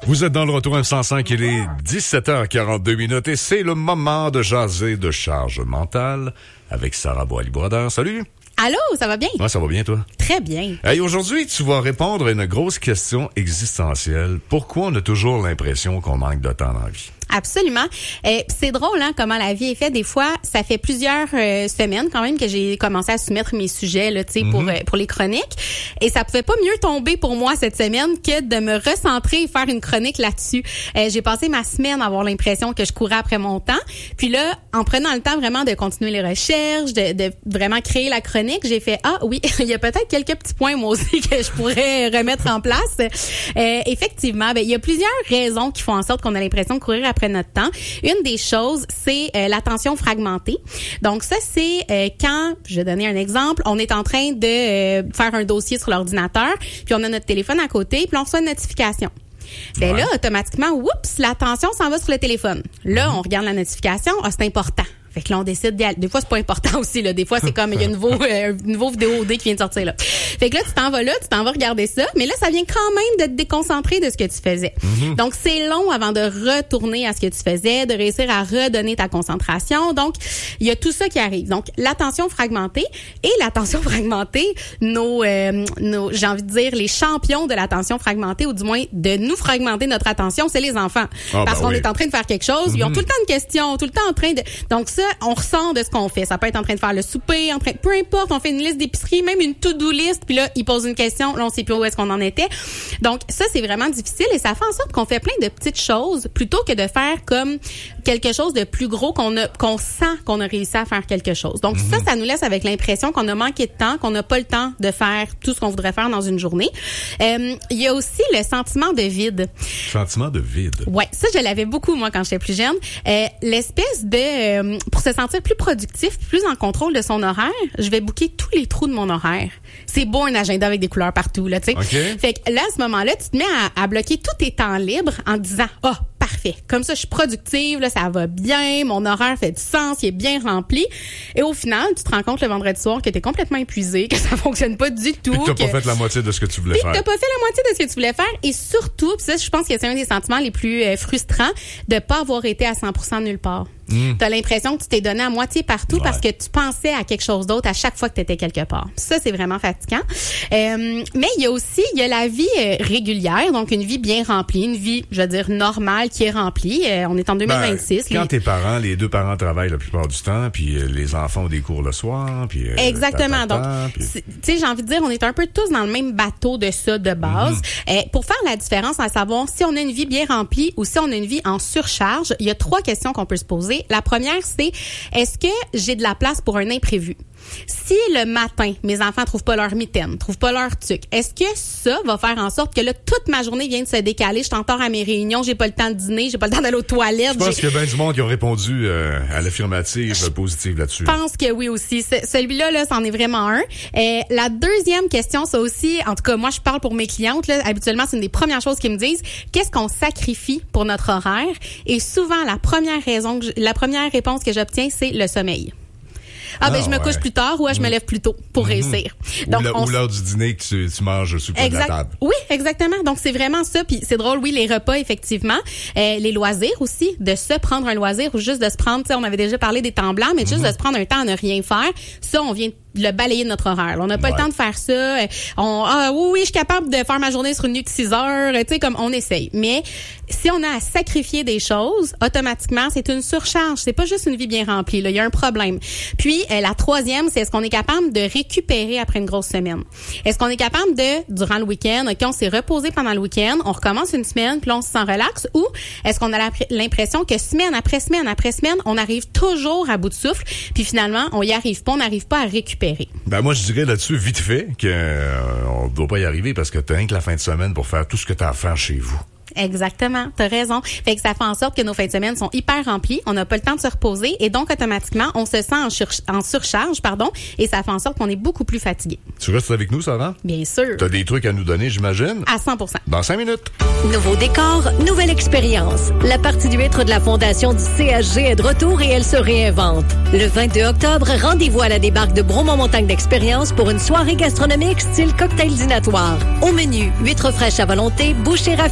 Vous êtes dans le retour M105, il est 17h42 et c'est le moment de jaser de charge mentale avec Sarah Boily-Brodeur. Salut! Allô, ça va bien? Ouais, ça va bien, toi? Très bien. Hey, aujourd'hui, tu vas répondre à une grosse question existentielle. Pourquoi on a toujours l'impression qu'on manque de temps dans la vie? Absolument. C'est drôle, hein, comment la vie est faite. Des fois, ça fait plusieurs semaines quand même que j'ai commencé à soumettre mes sujets là, tu sais, pour les chroniques. Et ça pouvait pas mieux tomber pour moi cette semaine que de me recentrer et faire une chronique là-dessus. J'ai passé ma semaine à avoir l'impression que je courais après mon temps. Puis là, en prenant le temps vraiment de continuer les recherches, de vraiment créer la chronique, j'ai fait ah oui, il y a peut-être quelques petits points moi aussi que je pourrais remettre en place. Effectivement, il y a plusieurs raisons qui font en sorte qu'on a l'impression de courir après notre temps. Une des choses, c'est l'attention fragmentée. Donc ça, c'est quand, je vais donner un exemple, on est en train de faire un dossier sur l'ordinateur, puis on a notre téléphone à côté, puis on reçoit une notification. Ben là, automatiquement, oups, l'attention s'en va sur le téléphone. Là, on regarde la notification, ah, c'est important. Fait que là, on décide d'y aller. Des fois, c'est pas important aussi, là. Des fois, c'est comme, il y a une nouveau vidéo OD qui vient de sortir, là. Fait que là, tu t'en vas regarder ça. Mais là, ça vient quand même de te déconcentrer de ce que tu faisais. Donc, c'est long avant de retourner à ce que tu faisais, de réussir à redonner ta concentration. Donc, il y a tout ça qui arrive. Donc, l'attention fragmentée nos j'ai envie de dire, les champions de l'attention fragmentée, ou du moins, de nous fragmenter notre attention, c'est les enfants. Parce qu'on est en train de faire quelque chose, ils ont tout le temps une question, tout le temps en train de, donc ça, on ressent de ce qu'on fait. Ça peut être en train de faire le souper, peu importe, on fait une liste d'épicerie, même une to-do list, puis là, ils posent une question, là, on sait plus où est-ce qu'on en était. Donc, ça, c'est vraiment difficile et ça fait en sorte qu'on fait plein de petites choses plutôt que de faire comme quelque chose de plus gros qu'on sent qu'on a réussi à faire quelque chose. Donc, ça nous laisse avec l'impression qu'on a manqué de temps, qu'on n'a pas le temps de faire tout ce qu'on voudrait faire dans une journée. Il y a aussi le sentiment de vide. Sentiment de vide? Ouais, ça, je l'avais beaucoup, moi, quand j'étais plus jeune. L'espèce de... pour se sentir plus productif, plus en contrôle de son horaire, je vais booker tous les trous de mon horaire. C'est beau un agenda avec des couleurs partout, là, tu sais. Okay. Fait que là, à ce moment-là, tu te mets à bloquer tous tes temps libres en te disant, parfait. Comme ça, je suis productive, là, ça va bien, mon horaire fait du sens, il est bien rempli. Et au final, tu te rends compte le vendredi soir que t'es complètement épuisé, que ça fonctionne pas du tout. Puis que t'as pas fait la moitié de ce que tu voulais faire. T'as pas fait la moitié de ce que tu voulais faire. Et surtout, pis ça, je pense que c'est un des sentiments les plus frustrants, de pas avoir été à 100% nulle part. T'as l'impression que tu t'es donné à moitié partout parce que tu pensais à quelque chose d'autre à chaque fois que t'étais quelque part. Ça, c'est vraiment fatigant. Mais il y a la vie régulière, donc une vie bien remplie, une vie, je veux dire, normale qui est remplie. On est en 2026. Quand tes parents, les deux parents travaillent la plupart du temps, puis les enfants ont des cours le soir, puis... Exactement. Donc, tu sais, j'ai envie de dire, on est un peu tous dans le même bateau de ça, de base. Pour faire la différence, à savoir si on a une vie bien remplie ou si on a une vie en surcharge, il y a 3 questions qu'on peut se poser. La première, c'est est-ce que j'ai de la place pour un imprévu? Si le matin, mes enfants trouvent pas leur mitaine, trouvent pas leur tuc, est-ce que ça va faire en sorte que là, toute ma journée vient de se décaler, je suis encore à mes réunions, j'ai pas le temps de dîner, j'ai pas le temps d'aller aux toilettes. Je pense qu'il y a bien du monde qui ont répondu à l'affirmative positive là-dessus. Je pense que oui aussi. Celui-là, là, c'en est vraiment un. La deuxième question, c'est aussi, en tout cas, moi, je parle pour mes clientes, là, habituellement, c'est une des premières choses qu'ils me disent. Qu'est-ce qu'on sacrifie pour notre horaire? Et souvent, la première réponse que j'obtiens, c'est le sommeil. Je me couche plus tard ou je me lève plus tôt pour réussir. Donc, ou l'heure du dîner que tu manges sur le coin de la table. Oui, exactement. Donc, c'est vraiment ça. Puis c'est drôle, oui, les repas, effectivement. Les loisirs aussi, de se prendre un loisir ou juste de se prendre, tu sais, on avait déjà parlé des temps blancs, mais juste de se prendre un temps à ne rien faire. Ça, on vient le balayer de notre horaire. On n'a pas le temps de faire ça. Oui, je suis capable de faire ma journée sur une nuit de 6 heures. Tu sais, comme on essaye. Mais si on a à sacrifier des choses, automatiquement, c'est une surcharge. C'est pas juste une vie bien remplie. Là, il y a un problème. Puis, la troisième, c'est est-ce qu'on est capable de récupérer après une grosse semaine? Est-ce qu'on est capable de, durant le week-end, OK, on s'est reposé pendant le week-end, on recommence une semaine, puis là, on se sent relax, ou est-ce qu'on a l'impression que semaine après semaine après semaine, on arrive toujours à bout de souffle, puis finalement, on y arrive pas, on n'arrive pas à récupérer? Ben moi, je dirais là-dessus, vite fait, qu'on ne doit pas y arriver parce que t'as rien que la fin de semaine pour faire tout ce que t'as à faire chez vous. Exactement, t'as raison. Fait que ça fait en sorte que nos fins de semaine sont hyper remplies, on n'a pas le temps de se reposer et donc automatiquement, on se sent en surcharge, et ça fait en sorte qu'on est beaucoup plus fatigué. Tu restes avec nous, Sarah? Bien sûr. T'as des trucs à nous donner, j'imagine? À 100%. Dans 5 minutes. Nouveau décor, nouvelle expérience. La partie du huître de la Fondation du CHG est de retour et elle se réinvente. Le 22 octobre, rendez-vous à la débarque de Bromont-Montagne d'Expérience pour une soirée gastronomique style cocktail dînatoire. Au menu, huîtres fraîches à volonté, bouchées raffinées,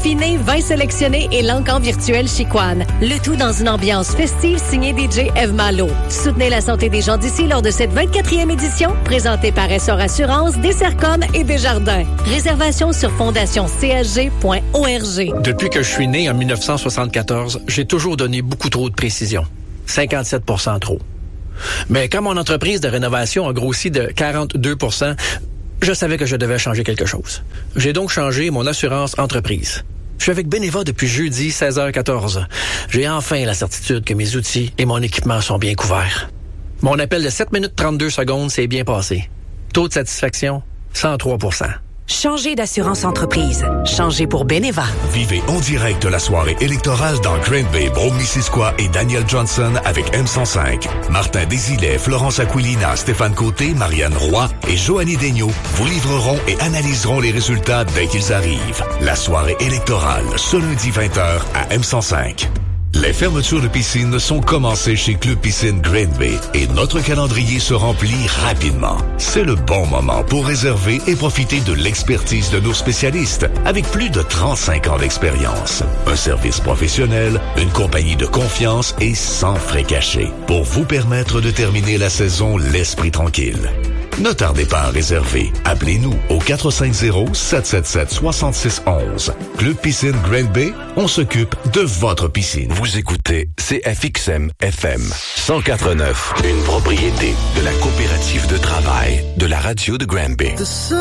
vins sélectionnés et l'encan virtuel Chicoine. Le tout dans une ambiance festive signée DJ Eve Malo. Soutenez la santé des gens d'ici lors de cette 24e édition, présentée par Essor Assurance, Dessercon et Desjardins. Réservation sur fondationcsg.org. Depuis que je suis né en 1974, j'ai toujours donné beaucoup trop de précision. 57% trop. Mais quand mon entreprise de rénovation a grossi de 42 %, je savais que je devais changer quelque chose. J'ai donc changé mon assurance entreprise. Je suis avec Beneva depuis jeudi 16h14. J'ai enfin la certitude que mes outils et mon équipement sont bien couverts. Mon appel de 7 minutes 32 secondes s'est bien passé. Taux de satisfaction, 103 %. Changez d'assurance entreprise. Changez pour Beneva. Vivez en direct la soirée électorale dans Grand Bay, Brome-Missisquoi et Daniel Johnson avec M105. Martin Desilets, Florence Aquilina, Stéphane Côté, Marianne Roy et Joanny Daigneault vous livreront et analyseront les résultats dès qu'ils arrivent. La soirée électorale, ce lundi 20h à M105. Les fermetures de piscine sont commencées chez Club Piscine Grand Bay et notre calendrier se remplit rapidement. C'est le bon moment pour réserver et profiter de l'expertise de nos spécialistes avec plus de 35 ans d'expérience. Un service professionnel, une compagnie de confiance et sans frais cachés pour vous permettre de terminer la saison l'esprit tranquille. Ne tardez pas à réserver. Appelez-nous au 450-777-6611. Club Piscine Grand Bay, on s'occupe de votre piscine. Vous écoutez CFXM FM 104.9, une propriété de la coopérative de travail de la radio de Grand Bay.